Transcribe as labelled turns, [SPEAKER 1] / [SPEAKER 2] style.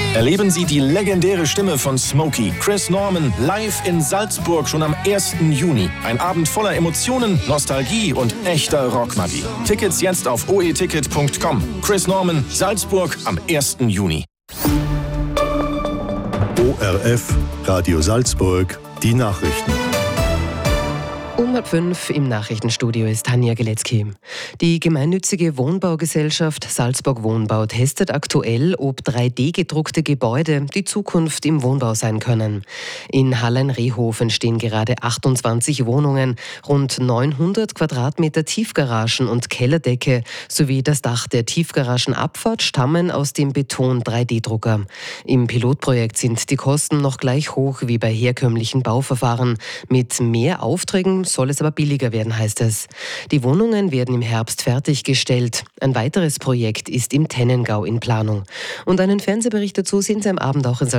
[SPEAKER 1] Erleben Sie die legendäre Stimme von Smokey, Chris Norman, live in Salzburg schon am 1. Juni. Ein Abend voller Emotionen, Nostalgie und echter Rockmagie. Tickets jetzt auf oeticket.com. Chris Norman, Salzburg am 1. Juni.
[SPEAKER 2] ORF, Radio Salzburg, die Nachrichten.
[SPEAKER 3] Um 5 im Nachrichtenstudio ist Tanja Geletzky. Die gemeinnützige Wohnbaugesellschaft Salzburg Wohnbau testet aktuell, ob 3D-gedruckte Gebäude die Zukunft im Wohnbau sein können. In Hallenrehhof stehen gerade 28 Wohnungen, rund 900 Quadratmeter Tiefgaragen und Kellerdecke sowie das Dach der Tiefgaragenabfahrt stammen aus dem Beton-3D-Drucker. Im Pilotprojekt sind die Kosten noch gleich hoch wie bei herkömmlichen Bauverfahren. Mit mehr Aufträgen soll es aber billiger werden, heißt es. Die Wohnungen werden im Herbst fertiggestellt. Ein weiteres Projekt ist im Tennengau in Planung. Und einen Fernsehbericht dazu sehen Sie am Abend auch in Salzburg.